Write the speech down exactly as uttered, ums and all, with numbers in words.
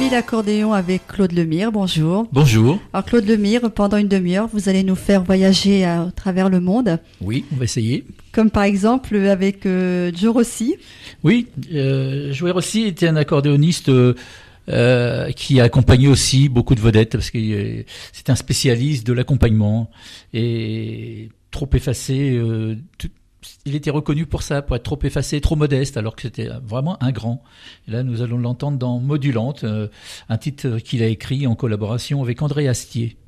Atelier d'accordéon avec Claude Lemire, bonjour. Bonjour. Alors Claude Lemire, pendant une demi-heure, vous allez nous faire voyager à, à travers le monde. Oui, on va essayer. Comme par exemple avec euh, Joe Rossi. Oui, euh, Joe Rossi était un accordéoniste euh, euh, qui a accompagné aussi beaucoup de vedettes, parce que euh, c'est un spécialiste de l'accompagnement et trop effacé. Euh, tout, il était reconnu pour ça, pour être trop effacé, trop modeste, alors que c'était vraiment un grand. Et là, nous allons l'entendre dans Modulante, euh, un titre qu'il a écrit en collaboration avec André Astier.